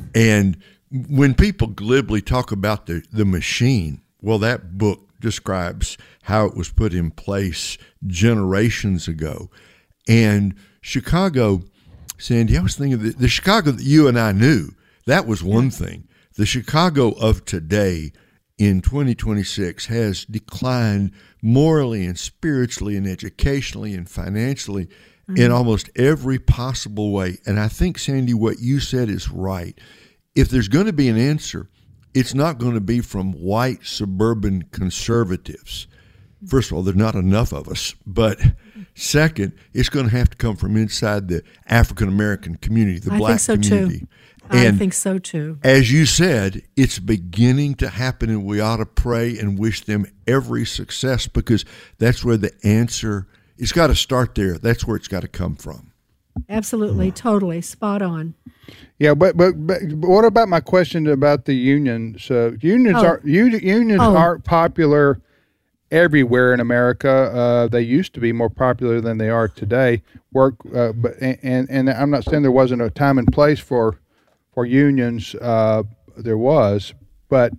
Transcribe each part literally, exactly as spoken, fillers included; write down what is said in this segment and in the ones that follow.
And when people glibly talk about the, the machine, well, that book describes how it was put in place generations ago. And Chicago, Sandy, I was thinking the, the Chicago that you and I knew, that was one thing. The Chicago of today in twenty twenty-six has declined morally and spiritually and educationally and financially mm-hmm. in almost every possible way. And I think, Sandy, what you said is right. If there's going to be an answer, it's not going to be from white suburban conservatives. First of all, there's not enough of us. But second, it's going to have to come from inside the African-American community, the I black think so community. Too. And I think so, too. As you said, it's beginning to happen, and we ought to pray and wish them every success because that's where the answer, it's got to start there. That's where it's got to come from. Absolutely, totally, spot on. Yeah, but, but but what about my question about the unions? So unions Oh. are unions Oh. aren't popular everywhere in America. Uh, they used to be more popular than they are today. Work, uh, but and and I'm not saying there wasn't a time and place for for unions. Uh, there was, but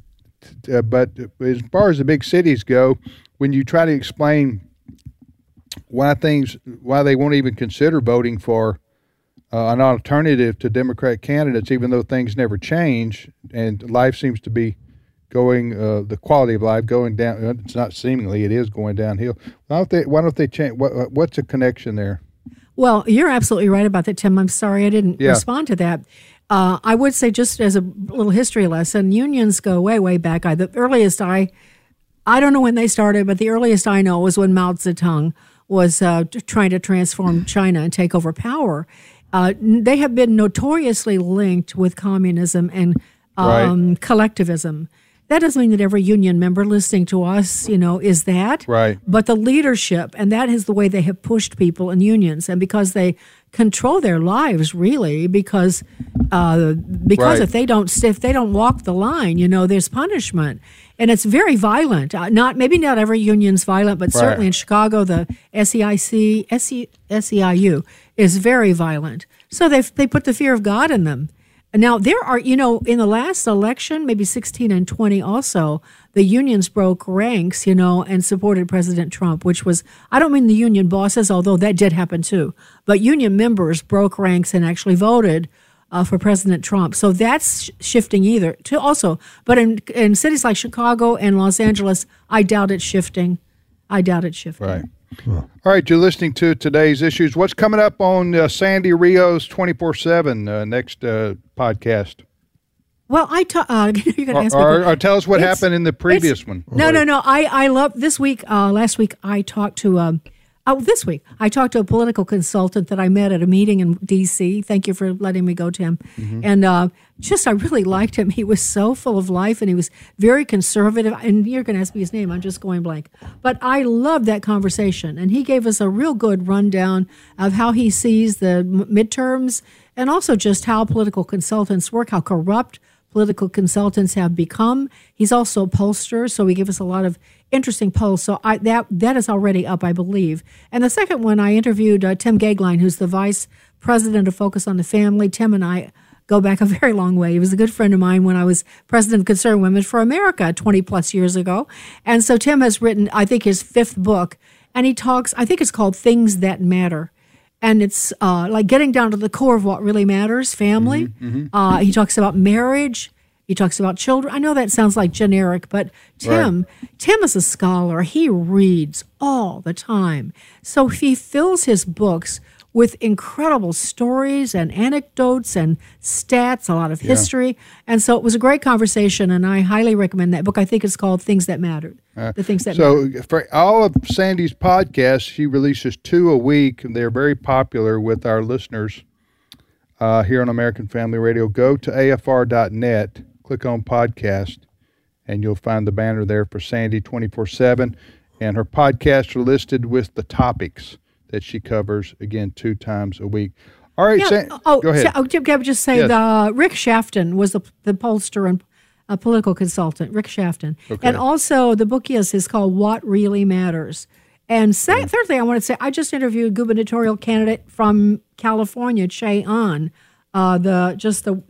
uh, but as far as the big cities go, when you try to explain why things why they won't even consider voting for uh, an alternative to Democrat candidates, even though things never change and life seems to be going, uh, the quality of life going down. It's not seemingly, it is going downhill. Why don't they? Why don't they change? What, what's the connection there? Well, you're absolutely right about that, Tim. I'm sorry I didn't Yeah. respond to that. Uh, I would say, just as a little history lesson, unions go way, way back. I, the earliest I, I don't know when they started, but the earliest I know was when Mao Zedong was uh, t- trying to transform China and take over power. Uh, they have been notoriously linked with communism and um, Right. collectivism. That doesn't mean that every union member listening to us, you know, is that. Right. But the leadership, and that is the way they have pushed people in unions, and because they control their lives, really, because uh, because Right. if they don't if they don't walk the line, you know, there's punishment, and it's very violent. Uh, not maybe not every union's violent, but certainly Right. in Chicago, the S E I C, S E I U is very violent. So they they put the fear of God in them. Now, there are, you know, in the last election, maybe sixteen and twenty also, the unions broke ranks, you know, and supported President Trump, which was, I don't mean the union bosses, although that did happen too, but union members broke ranks and actually voted uh, for President Trump. So that's sh- shifting either, to also. But in, in cities like Chicago and Los Angeles, I doubt it's shifting. I doubt it's shifting. Right. All right, you're listening to today's issues. What's coming up on uh, Sandy Rios twenty-four seven uh, next uh, podcast? Well, I ta- uh, you're going to Or, ask me. or, or tell us what It's- happened in the previous it's- one. No, no, no. I, I love this week. Uh, last week, I talked to, um, oh, this week, I talked to a political consultant that I met at a meeting in D C. Thank you for letting me go, Tim. Mm-hmm. And uh, just, I really liked him. He was so full of life and he was very conservative. And you're going to ask me his name. I'm just going blank. But I loved that conversation. And he gave us a real good rundown of how he sees the m- midterms and also just how political consultants work, how corrupt political consultants have become. He's also a pollster, so he gave us a lot of interesting polls. So I, that that is already up, I believe. And the second one, I interviewed uh, Tim Gagline, who's the vice president of Focus on the Family. Tim and I go back a very long way. He was a good friend of mine when I was president of Concerned Women for America twenty plus years ago. And so Tim has written, I think, his fifth book, and he talks, I think it's called Things That Matter. And it's uh, like getting down to the core of what really matters, family. Mm-hmm, Uh, he talks about marriage. He talks about children. I know that sounds like generic, but Tim, Tim is a scholar. He reads all the time. So he fills his books with incredible stories and anecdotes and stats, a lot of history. And so it was a great conversation, and I highly recommend that book. I think it's called Things That Mattered. Uh, the Things That Matter. So for all of Sandy's podcasts, she releases two a week, and they're very popular with our listeners uh, here on American Family Radio. Go to A F R dot net, click on podcast, and you'll find the banner there for Sandy twenty-four seven. And her podcasts are listed with the topics that she covers, again, two times a week. All right, Yeah. San- oh, go ahead. So, oh, can I just say Yes. the Rick Shafton was the the pollster and a political consultant, Rick Shafton. Okay. And also the book is, is called What Really Matters. And say, thirdly, I want to say I just interviewed gubernatorial candidate from California, Che Ahn, uh, the just the